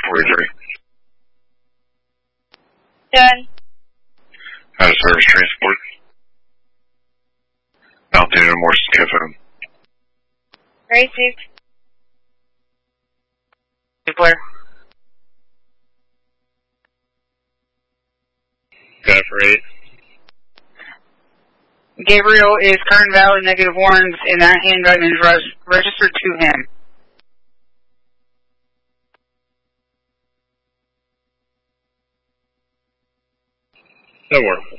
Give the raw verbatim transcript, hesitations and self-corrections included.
forty-three. Done. Out of service transport. Altitude and Morse Cafe. Received. Deployer. Got it for eight. Gabriel is Kern Valley negative ones, and that handgun is res- registered to him. That works.